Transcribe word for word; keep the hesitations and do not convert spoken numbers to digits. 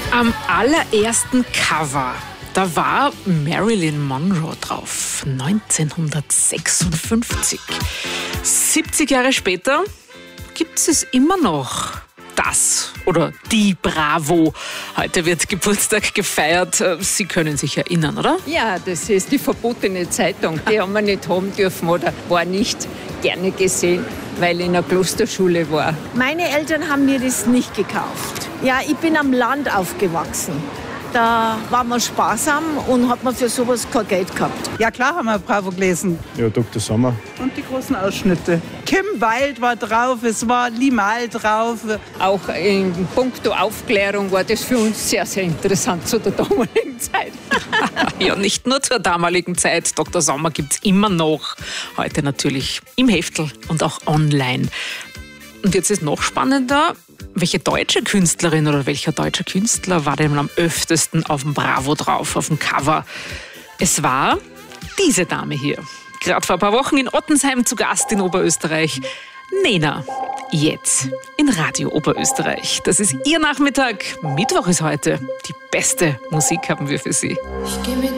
Am allerersten Cover, da war Marilyn Monroe drauf, neunzehnhundertsechsundfünfzig. siebzig Jahre später gibt es immer noch das oder die Bravo. Heute wird Geburtstag gefeiert. Sie können sich erinnern, oder? Ja, das ist die verbotene Zeitung. Die haben wir nicht haben dürfen oder war nicht gerne gesehen, weil ich in einer Klosterschule war. Meine Eltern haben mir das nicht gekauft. Ja, ich bin am Land aufgewachsen. Da war man sparsam und hat man für sowas kein Geld gehabt. Ja klar haben wir Bravo gelesen. Ja, Doktor Sommer. Und die großen Ausschnitte. Kim Wilde war drauf, es war Limahl drauf. Auch in puncto Aufklärung war das für uns sehr, sehr interessant zu der damaligen Zeit. Ja, nicht nur zur damaligen Zeit. Doktor Sommer gibt es immer noch. Heute natürlich im Heftel und auch online. Und jetzt ist noch spannender, welche deutsche Künstlerin oder welcher deutsche Künstler war denn am öftesten auf dem Bravo drauf, auf dem Cover? Es war diese Dame hier. Gerade vor ein paar Wochen in Ottensheim zu Gast in Oberösterreich. Nena, jetzt in Radio Oberösterreich. Das ist Ihr Nachmittag. Mittwoch ist heute. Die beste Musik haben wir für Sie. Ich geh mit